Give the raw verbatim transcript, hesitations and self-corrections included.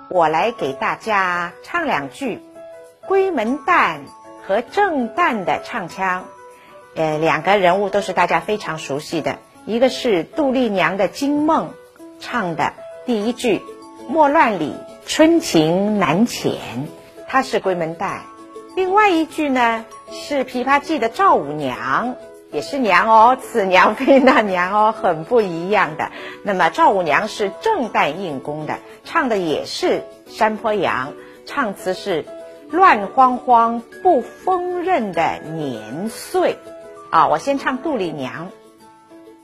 我来给大家唱两句闺门旦和正旦的唱腔。呃，两个人物都是大家非常熟悉的，一个是杜丽娘的惊梦唱的第一句莫乱里春情难遣，她是闺门旦。另外一句呢是琵琶记的赵五娘，也是娘哦，此娘非那娘哦，很不一样的。那么赵五娘是正旦应宫的，唱的也是山坡羊，唱词是乱慌慌不丰润的年岁啊。我先唱杜丽娘。